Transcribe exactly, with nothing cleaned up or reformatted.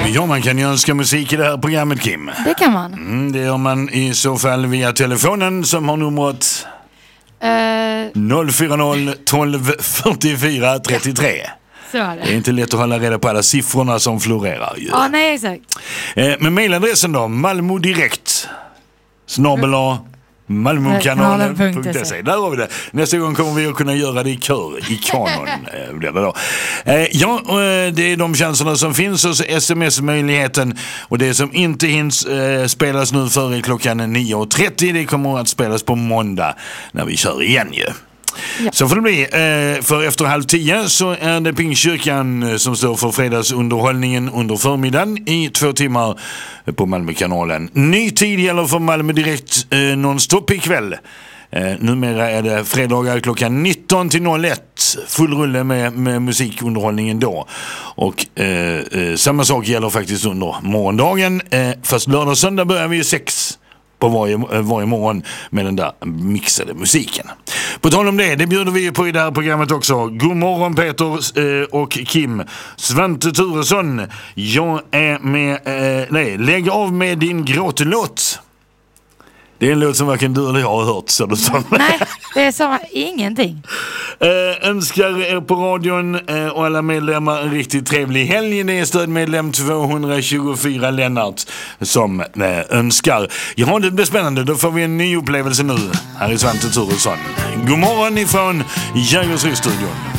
Ja, man kan ju önska musik i det här programmet, Kim. Det kan man. Mm, det gör man i så fall via telefonen som har numret uh... noll fyra noll tolv fyrtiofyra trettiotre. Ja. Så är det. Det är inte lätt att hålla reda på alla siffrorna som florerar. Ja, ah, nej, exakt. Eh, men mailadressen då, Malmö direkt snabel a Malmökanalen punkt se. Där har vi det. Nästa gång kommer vi att kunna göra det i kör, i kanon eh, blir det då. Eh, ja, eh, det är de chanserna som finns, och så sms-möjligheten, och det som inte hinns eh, spelas nu före klockan nio och trettio, det kommer att spelas på måndag när vi kör igen ju. Ja. Så får det bli. För efter halv tio så är det Pingstkyrkan som står för fredagsunderhållningen under förmiddagen i två timmar på Malmökanalen. Ny tid gäller för Malmö direkt eh, nonstop ikväll. Eh, numera är det fredagar klockan nitton till noll ett. Full rulle med, med musikunderhållningen då. Och eh, eh, samma sak gäller faktiskt under morgondagen. Eh, fast lördag och söndag börjar vi ju sex på varje, varje morgon med den där mixade musiken. På tal om det, det bjuder vi på i det här programmet också. God morgon Peter eh, och Kim. Svante Turesson, jag är med, eh, nej, lägg av med din gråtlåt. Det är en låt som varken du eller jag har hört, så det som. Nej, det är så ingenting. Äh, önskar er på radion äh, och alla medlemmar en riktigt trevlig helg. Det är stödmedlem tvåhundratjugofyra Lennart som äh, önskar. Ja, det blir spännande. Då får vi en ny upplevelse nu. Här är Svante Turesson. God morgon ifrån Jägersro-studion.